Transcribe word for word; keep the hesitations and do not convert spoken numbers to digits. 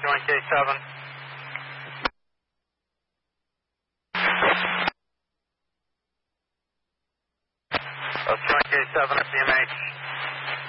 Joint K seven. That's Joint K seven at C M H.